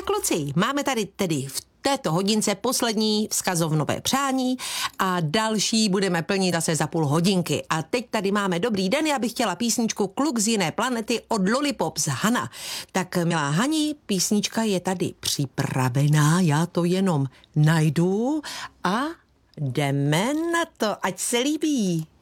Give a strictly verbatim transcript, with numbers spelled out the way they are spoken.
kluci, máme tady tedy v této hodince poslední vzkazovnové přání a další budeme plnit zase za půl hodinky. A teď tady máme dobrý den, já bych chtěla písničku Kluk z jiné planety od Lollipops Hana. Tak milá Hani, písnička je tady připravená, já to jenom najdu a jdeme na to, ať se líbí.